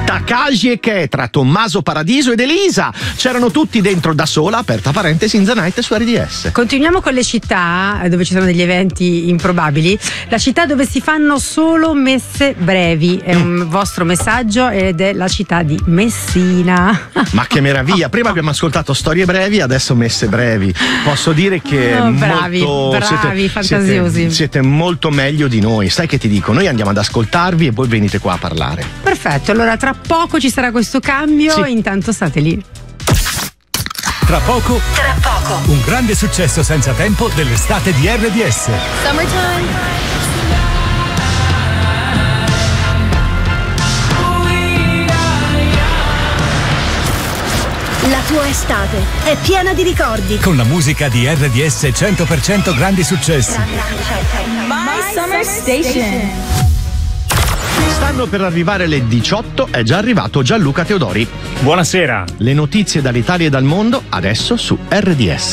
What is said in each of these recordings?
Takagi e Ketra, Tommaso Paradiso ed Elisa. C'erano tutti dentro Da Sola, aperta parentesi, in the Night su RDS. Continuiamo con le città dove ci sono degli eventi improbabili. La città dove si fanno solo messe brevi è un vostro messaggio ed è la città di Messina. Ma che meraviglia! Prima abbiamo ascoltato storie brevi, adesso messe brevi. Posso dire che bravi, fantasiosi. Siete molto meglio di noi. Sai che ti dico? Noi andiamo ad ascoltarvi e poi venite qua a parlare. Perfetto, allora tra poco ci sarà questo cambio, sì. Intanto state lì. Tra poco, un grande successo senza tempo dell'estate di RDS. Summertime. La tua estate è piena di ricordi. Con la musica di RDS 100% grandi successi. My Summer Station. Stanno per arrivare le 18, è già arrivato Gianluca Teodori. Buonasera. Le notizie dall'Italia e dal mondo adesso su RDS.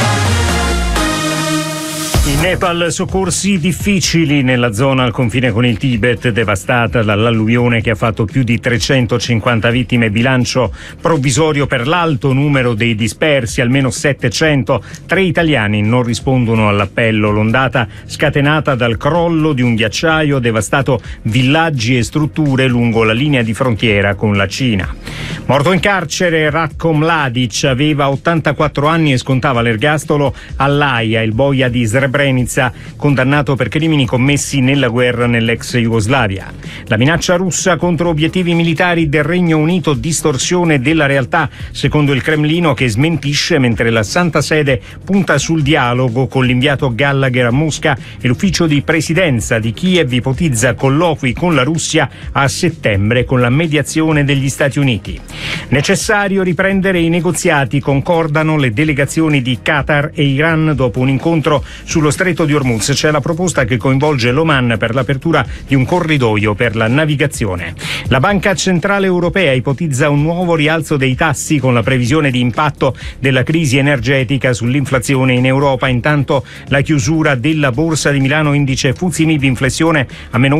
In Nepal soccorsi difficili nella zona al confine con il Tibet, devastata dall'alluvione che ha fatto più di 350 vittime, bilancio provvisorio per l'alto numero dei dispersi, almeno 700. 3 italiani non rispondono all'appello. L'ondata scatenata dal crollo di un ghiacciaio ha devastato villaggi e strutture lungo la linea di frontiera con la Cina. Morto in carcere Ratko Mladic, aveva 84 anni e scontava l'ergastolo all'Aia, il boia di Srebrenica, condannato per crimini commessi nella guerra nell'ex Jugoslavia. La minaccia russa contro obiettivi militari del Regno Unito, distorsione della realtà, secondo il Cremlino, che smentisce, mentre la Santa Sede punta sul dialogo con l'inviato Gallagher a Mosca e l'ufficio di presidenza di Kiev ipotizza colloqui con la Russia a settembre con la mediazione degli Stati Uniti. Necessario riprendere i negoziati, concordano le delegazioni di Qatar e Iran dopo un incontro sullo stretto di Hormuz. C'è la proposta che coinvolge l'Oman per l'apertura di un corridoio per la navigazione. La Banca Centrale Europea ipotizza un nuovo rialzo dei tassi con la previsione di impatto della crisi energetica sull'inflazione in Europa. Intanto la chiusura della Borsa di Milano, indice FTSE MIB in flessione a meno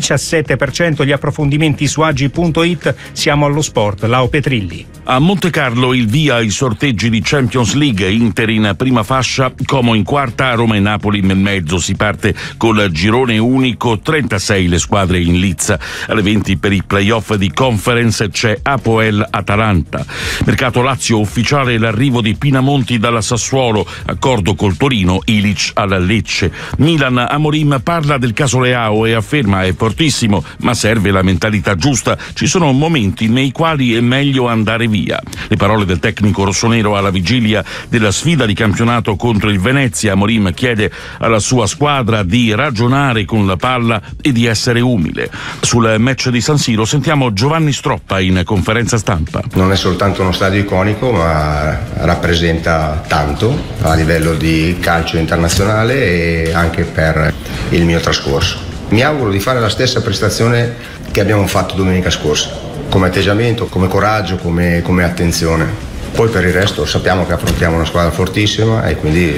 1,17%. Gli approfondimenti su agi.it. Siamo allo sport. Lao Petrilli. A Monte Carlo il via ai sorteggi di Champions League, Inter in prima fascia, Como in quarta, Roma e Napoli nel mezzo. Si parte col girone unico, 36 le squadre in lizza. Alle 20 per i playoff di Conference c'è Apoel Atalanta. Mercato Lazio, ufficiale l'arrivo di Pinamonti dalla Sassuolo, accordo col Torino, Ilic alla Lecce. Milan, Amorim parla del caso Leao e afferma è fortissimo ma serve la mentalità giusta, ci sono momenti nei quali è meglio andare via. Le parole del tecnico rossonero alla vigilia della sfida di campionato contro il Venezia. Amorim chiede alla sua squadra di ragionare con la palla e di essere umile. Sul match di San Siro sentiamo Giovanni Stroppa in conferenza stampa. Non è soltanto uno stadio iconico, ma rappresenta tanto a livello di calcio internazionale e anche per il mio trascorso. Mi auguro di fare la stessa prestazione che abbiamo fatto domenica scorsa, come atteggiamento, come coraggio, come attenzione. Poi per il resto sappiamo che affrontiamo una squadra fortissima e quindi